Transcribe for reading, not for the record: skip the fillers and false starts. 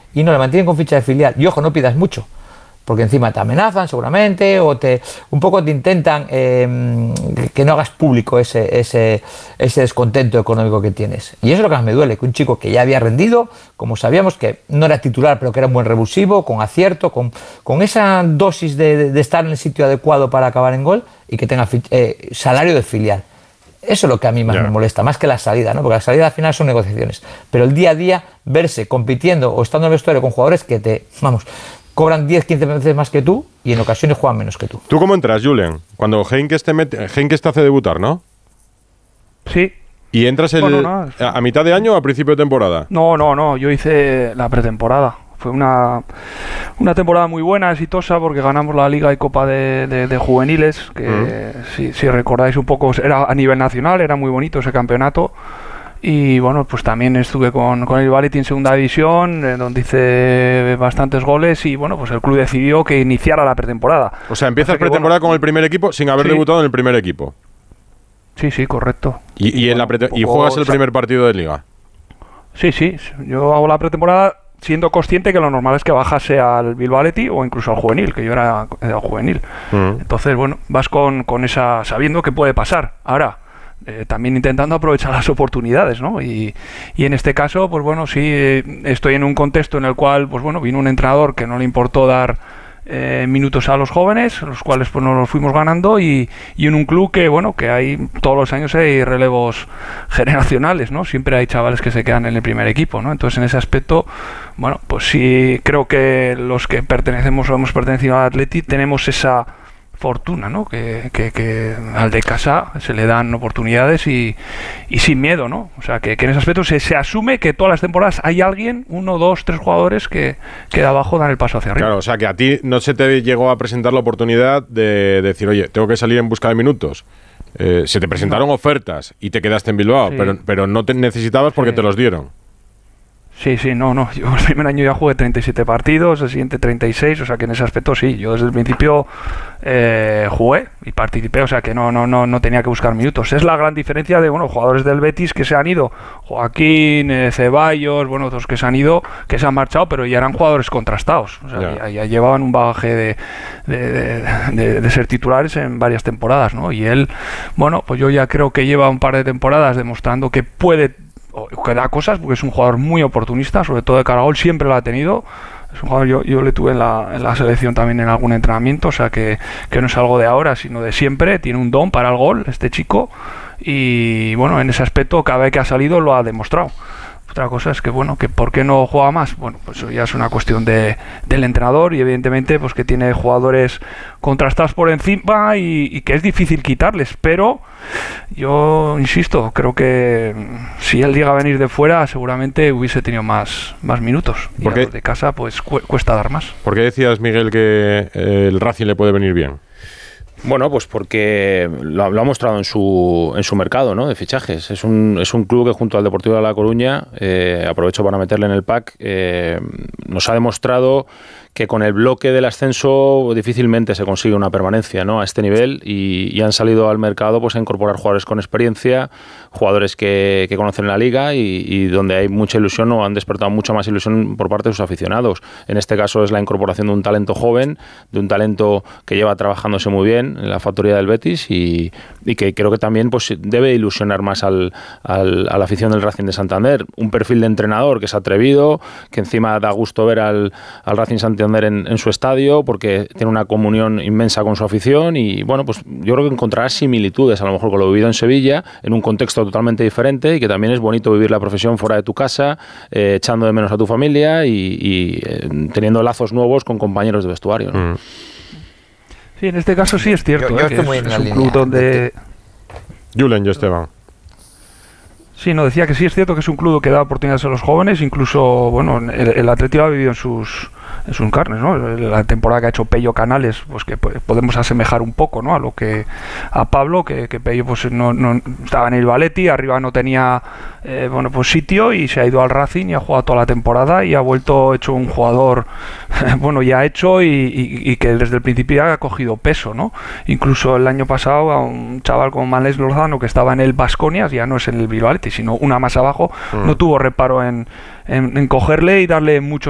y no le mantienen con ficha de filial. Y ojo, no pidas mucho, porque encima te amenazan seguramente o un poco te intentan que no hagas público ese descontento económico que tienes. Y eso es lo que más me duele, que un chico que ya había rendido, como sabíamos, que no era titular pero que era un buen revulsivo, con acierto, con esa dosis de estar en el sitio adecuado para acabar en gol, y que tenga salario de filial. Eso es lo que a mí más me molesta, más que la salida, ¿no? Porque la salida al final son negociaciones, pero el día a día, verse compitiendo o estando en el vestuario con jugadores que cobran 10-15 veces más que tú y en ocasiones juegan menos que tú. ¿Tú cómo entras, Julen? Cuando Heynckes te hace debutar, ¿no? Sí. ¿Y entras a mitad de año o a principio de temporada? No, yo hice la pretemporada. Fue una temporada muy buena, exitosa, porque ganamos la Liga y Copa de Juveniles, que si recordáis un poco, era a nivel nacional, era muy bonito ese campeonato. Y bueno, pues también estuve con el Bilbao en segunda división, donde hice bastantes goles, y bueno, pues el club decidió que iniciara la pretemporada. O sea, empiezas pretemporada con el primer equipo sin haber debutado en el primer equipo. Sí, correcto. ¿Y juegas el primer partido de Liga? Sí, yo hago la pretemporada siendo consciente que lo normal es que bajase al Bilbao Athletic o incluso al juvenil, que yo era juvenil. Entonces, bueno, vas con esa, sabiendo que puede pasar. Ahora, también intentando aprovechar las oportunidades, ¿no? Y en este caso, pues bueno, sí, estoy en un contexto en el cual, pues bueno, vino un entrenador que no le importó dar minutos a los jóvenes, los cuales pues nos los fuimos ganando, y en un club que, bueno, que hay todos los años hay relevos generacionales, ¿no? Siempre hay chavales que se quedan en el primer equipo, ¿no? Entonces, en ese aspecto, bueno, pues sí, creo que los que pertenecemos o hemos pertenecido al Athletic tenemos esa fortuna, ¿no? Que al de casa se le dan oportunidades y sin miedo, ¿no? O sea, que en ese aspecto se asume que todas las temporadas hay alguien, 1, 2, 3 jugadores que de abajo dan el paso hacia arriba. Claro, o sea, que a ti no se te llegó a presentar la oportunidad de decir, oye, tengo que salir en busca de minutos. Se te presentaron ofertas y te quedaste en Bilbao, pero no te necesitabas porque te los dieron. Sí, no. Yo el primer año ya jugué 37 partidos, el siguiente 36, o sea que en ese aspecto sí. Yo desde el principio jugué y participé, o sea que no tenía que buscar minutos. Es la gran diferencia de, bueno, jugadores del Betis que se han ido, Joaquín, Ceballos, bueno, otros que se han ido, que se han marchado, pero ya eran jugadores contrastados. O sea, ya llevaban un bagaje de ser titulares en varias temporadas, ¿no? Y él, bueno, pues yo ya creo que lleva un par de temporadas demostrando que puede, que da cosas, porque es un jugador muy oportunista, sobre todo de cara a gol, siempre lo ha tenido. Es un jugador, yo le tuve en la selección también en algún entrenamiento, o sea que no es algo de ahora, sino de siempre. Tiene un don para el gol este chico, y bueno, en ese aspecto cada vez que ha salido lo ha demostrado. Otra cosa es que, bueno, que ¿por qué no juega más? Bueno, pues eso ya es una cuestión del entrenador, y evidentemente pues que tiene jugadores contrastados por encima y que es difícil quitarles, pero yo insisto, creo que si él llega a venir de fuera seguramente hubiese tenido más minutos, y a los de casa pues cuesta dar más. ¿Por qué decías, Miguel, que el Racing le puede venir bien? Bueno, pues porque lo ha mostrado en su mercado, ¿no?, de fichajes. Es un club que junto al Deportivo de La Coruña, aprovecho para meterle en el pack, nos ha demostrado que con el bloque del ascenso difícilmente se consigue una permanencia, ¿no?, a este nivel, y han salido al mercado pues a incorporar jugadores con experiencia, jugadores que conocen la liga, y donde hay mucha ilusión, o han despertado mucha más ilusión por parte de sus aficionados. En este caso es la incorporación de un talento joven, de un talento que lleva trabajándose muy bien en la factoría del Betis, y que creo que también pues debe ilusionar más a la afición del Racing de Santander. Un perfil de entrenador que es atrevido, que encima da gusto ver al Racing Santander en su estadio, porque tiene una comunión inmensa con su afición, y bueno, pues yo creo que encontrará similitudes a lo mejor con lo vivido en Sevilla, en un contexto totalmente diferente, y que también es bonito vivir la profesión fuera de tu casa, echando de menos a tu familia y teniendo lazos nuevos con compañeros de vestuario, ¿no? Sí, en este caso sí es cierto. Yo estoy muy en la un línea club donde... Julen, yo Esteban. Sí, no, decía que sí es cierto que es un club que da oportunidades a los jóvenes, incluso, bueno, el Atlético ha vivido en sus carnes, ¿no? La temporada que ha hecho Pello Canales, pues que podemos asemejar un poco, ¿no?, a lo que a Pablo, que Pello pues no estaba en el Valetti, arriba no tenía bueno, pues sitio, y se ha ido al Racing y ha jugado toda la temporada y ha vuelto hecho un jugador bueno, ya hecho, y que desde el principio ya ha cogido peso, ¿no? Incluso el año pasado a un chaval como Manles Lozano, que estaba en el Baskonia, ya no es en el Bilbao Athletic, sino una más abajo, no tuvo reparo en cogerle y darle mucho